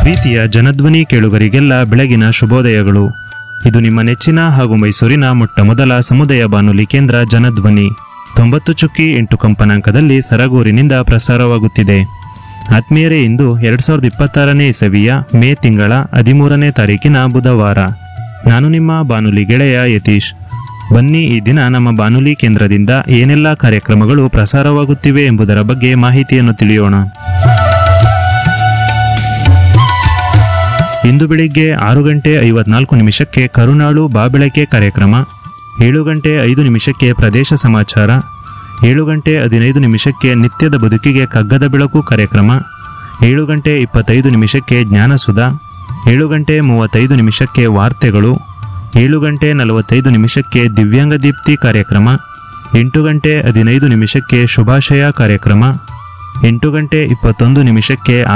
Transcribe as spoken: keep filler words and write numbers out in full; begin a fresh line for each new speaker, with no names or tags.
ಪ್ರೀತಿಯ ಜನಧ್ವನಿ ಕೇಳುಗರಿಗೆಲ್ಲ ಬೆಳಗಿನ ಶುಭೋದಯಗಳು. ಇದು ನಿಮ್ಮ ನೆಚ್ಚಿನ ಹಾಗೂ ಮೈಸೂರಿನ ಮೊಟ್ಟ ಮೊದಲ ಸಮುದಾಯ ಬಾನುಲಿ ಕೇಂದ್ರ ಜನಧ್ವನಿ ತೊಂಬತ್ತು ಚುಕ್ಕಿ ಎಂಟು ಕಂಪನಾಂಕದಲ್ಲಿ ಸರಗೂರಿನಿಂದ ಪ್ರಸಾರವಾಗುತ್ತಿದೆ. ಆತ್ಮೀಯರೇ, ಇಂದು ಎರಡು ಸಾವಿರದ ಇಪ್ಪತ್ತಾರನೇ ಇಸವಿಯ ಮೇ ತಿಂಗಳ ಹದಿಮೂರನೇ ತಾರೀಕಿನ ಬುಧವಾರ. ನಾನು ನಿಮ್ಮ ಬಾನುಲಿ ಗೆಳೆಯ ಯತೀಶ್. ಬನ್ನಿ, ಈ ದಿನ ನಮ್ಮ ಬಾನುಲಿ ಕೇಂದ್ರದಿಂದ ಏನೆಲ್ಲ ಕಾರ್ಯಕ್ರಮಗಳು ಪ್ರಸಾರವಾಗುತ್ತಿವೆ ಎಂಬುದರ ಬಗ್ಗೆ ಮಾಹಿತಿಯನ್ನು ತಿಳಿಯೋಣ. ಇಂದು ಬೆಳಿಗ್ಗೆ ಆರು ಗಂಟೆ ಐವತ್ನಾಲ್ಕು ನಿಮಿಷಕ್ಕೆ ಕರುನಾಳು ಬಾಬೆಳಕೆ ಕಾರ್ಯಕ್ರಮ, ಏಳು ಗಂಟೆ ಐದು ನಿಮಿಷಕ್ಕೆ ಪ್ರದೇಶ ಸಮಾಚಾರ, ಏಳು ಗಂಟೆ ಹದಿನೈದು ನಿಮಿಷಕ್ಕೆ ನಿತ್ಯದ ಬದುಕಿಗೆ ಕಗ್ಗದ ಬೆಳಕು ಕಾರ್ಯಕ್ರಮ, ಏಳು ಗಂಟೆ ಇಪ್ಪತ್ತೈದು ನಿಮಿಷಕ್ಕೆ ಜ್ಞಾನಸುಧಾ, ಏಳು ಗಂಟೆ ಮೂವತ್ತೈದು ನಿಮಿಷಕ್ಕೆ ವಾರ್ತೆಗಳು, ಏಳು ಗಂಟೆ ನಲವತ್ತೈದು ನಿಮಿಷಕ್ಕೆ ದಿವ್ಯಾಂಗ ದೀಪ್ತಿ ಕಾರ್ಯಕ್ರಮ, ಎಂಟು ಗಂಟೆ ಹದಿನೈದು ನಿಮಿಷಕ್ಕೆ ಶುಭಾಶಯ ಕಾರ್ಯಕ್ರಮ, ಎಂಟು ಗಂಟೆ ಇಪ್ಪತ್ತೊಂದು ನಿಮಿಷಕ್ಕೆ